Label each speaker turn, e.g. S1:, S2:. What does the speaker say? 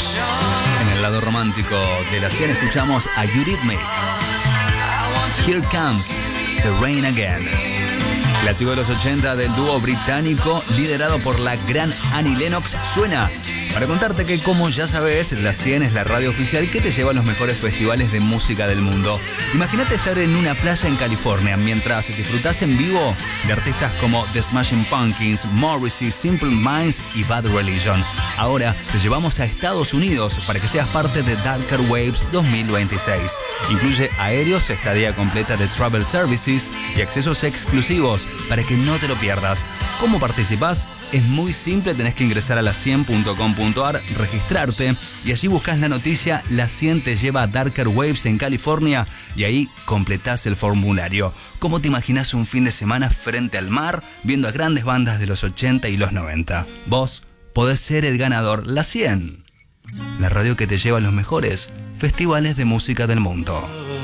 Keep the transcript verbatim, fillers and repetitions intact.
S1: En el lado romántico de la cien escuchamos a Eurythmics. Here Comes the Rain Again. Clásico de los ochenta del dúo británico liderado por la gran Annie Lennox suena para contarte que, como ya sabes, la cien es la radio oficial que te lleva a los mejores festivales de música del mundo. Imagínate estar en una playa en California mientras disfrutás en vivo de artistas como The Smashing Pumpkins, Morrissey, Simple Minds y Bad Religion. Ahora te llevamos a Estados Unidos para que seas parte de Darker Waves dos mil veintiséis. Incluye aéreos, estadía completa de Travel Services y accesos exclusivos para que no te lo pierdas. ¿Cómo participás? Es muy simple, tenés que ingresar a la cien punto com punto a r, registrarte y allí buscas la noticia La cien te lleva a Darker Waves en California y ahí completás el formulario. ¿Cómo te imaginas un fin de semana frente al mar viendo a grandes bandas de los ochenta y los noventa? Vos podés ser el ganador. La cien, la radio que te lleva a los mejores festivales de música del mundo.